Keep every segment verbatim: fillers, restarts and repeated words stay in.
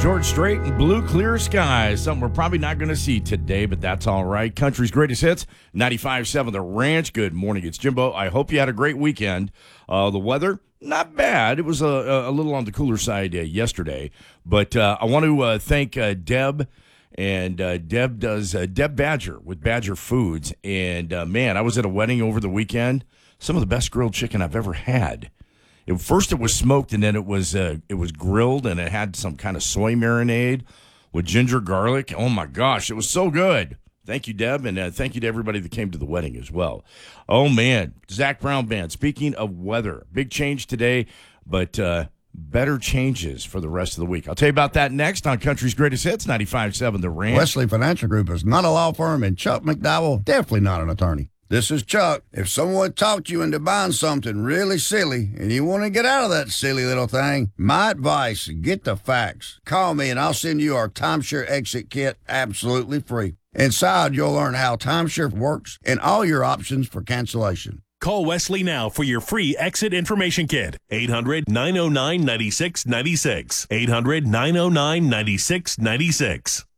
George Strait and blue clear skies. Something we're probably not going to see today, but that's all right. Country's greatest hits, ninety-five point seven The Ranch. Good morning. It's Jimbo. I hope you had a great weekend. Uh, the weather, not bad. It was a, a little on the cooler side uh, yesterday. But uh, I want to uh, thank uh, Deb. And uh, Deb does uh, Deb Badger with Badger Foods. And, uh, man, I was at a wedding over the weekend. Some of the best grilled chicken I've ever had. It, first it was smoked, and then it was uh, it was grilled, and it had some kind of soy marinade with ginger garlic. Oh, my gosh, it was so good. Thank you, Deb, and uh, thank you to everybody that came to the wedding as well. Oh, man, Zach Brown Band. Speaking of weather, big change today, but uh, better changes for the rest of the week. I'll tell you about that next on Country's Greatest Hits, ninety-five point seven The Ranch. Wesley Financial Group is not a law firm, and Chuck McDowell, definitely not an attorney. This is Chuck. If someone talked you into buying something really silly and you want to get out of that silly little thing, my advice, get the facts. Call me and I'll send you our timeshare exit kit absolutely free. Inside, you'll learn how timeshare works and all your options for cancellation. Call Wesley now for your free exit information kit. eight hundred, nine oh nine, nine six nine six. eight hundred, nine oh nine, nine six nine six.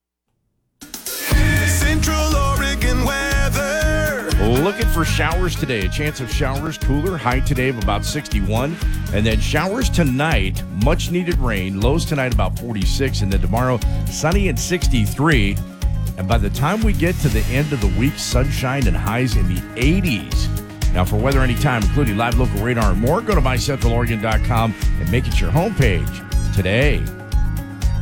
Central Oregon weather. Looking for showers today. A chance of showers, cooler. High today of about sixty-one. And then showers tonight. Much needed rain. Lows tonight about forty-six. And then tomorrow, sunny and sixty-three. And by the time we get to the end of the week, sunshine and highs in the eighties. Now, for weather anytime, including live local radar and more, go to my central oregon dot com and make it your homepage today.